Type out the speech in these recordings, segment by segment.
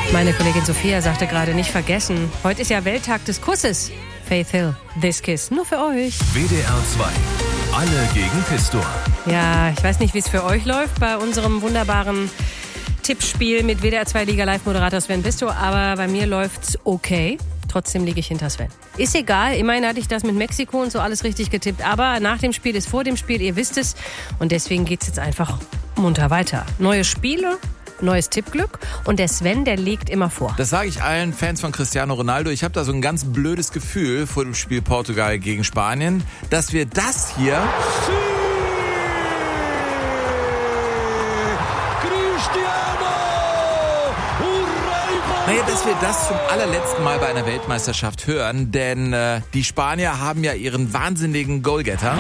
Meine Kollegin Sophia sagte gerade, nicht vergessen, heute ist ja Welttag des Kusses. Faith Hill, This Kiss, nur für euch. WDR 2, alle gegen Pistor. Ja, ich weiß nicht, wie es für euch läuft bei unserem wunderbaren Tippspiel mit WDR 2 Liga Live-Moderator Sven Pistor, aber bei mir läuft's okay. Trotzdem liege ich hinter Sven. Ist egal, immerhin hatte ich das mit Mexiko und so alles richtig getippt, aber nach dem Spiel ist vor dem Spiel, ihr wisst es, und deswegen geht's jetzt einfach munter weiter. Neue Spiele, neues Tippglück und der Sven, der legt immer vor. Das sage ich allen Fans von Cristiano Ronaldo. Ich habe da so ein ganz blödes Gefühl vor dem Spiel Portugal gegen Spanien, dass wir das hier... Naja, dass wir das zum allerletzten Mal bei einer Weltmeisterschaft hören, denn die Spanier haben ja ihren wahnsinnigen Goalgetter.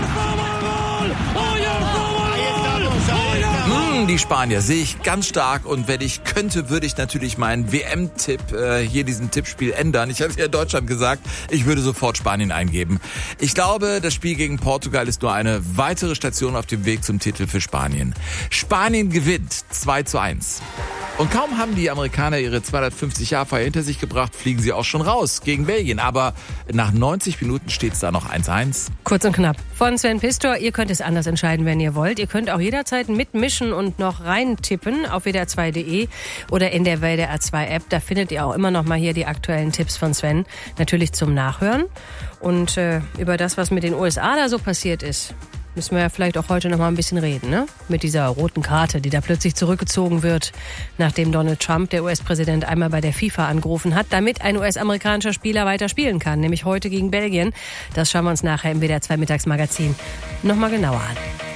Die Spanier sehe ich ganz stark und wenn ich könnte, würde ich natürlich meinen WM-Tipp hier diesem Tippspiel ändern. Ich habe ja in Deutschland gesagt, ich würde sofort Spanien eingeben. Ich glaube, das Spiel gegen Portugal ist nur eine weitere Station auf dem Weg zum Titel für Spanien. Spanien gewinnt 2:1. Und kaum haben die Amerikaner ihre 250-Jahr-Feier hinter sich gebracht, fliegen sie auch schon raus gegen Belgien. Aber nach 90 Minuten steht es da noch 1:1. Kurz und knapp. Von Sven Pistor, ihr könnt es anders entscheiden, wenn ihr wollt. Ihr könnt auch jederzeit mitmischen und noch reintippen auf wdr2.de oder in der WDR 2 App. Da findet ihr auch immer noch mal hier die aktuellen Tipps von Sven. Natürlich zum Nachhören. Und über das, was mit den USA da so passiert ist, müssen wir ja vielleicht auch heute noch mal ein bisschen reden, ne? Mit dieser roten Karte, die da plötzlich zurückgezogen wird, nachdem Donald Trump, der US-Präsident, einmal bei der FIFA angerufen hat, damit ein US-amerikanischer Spieler weiter spielen kann, nämlich heute gegen Belgien. Das schauen wir uns nachher im WDR 2 Mittagsmagazin noch mal genauer an.